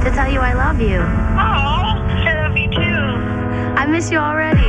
to tell you I love you. Oh, I love you too. I miss you already.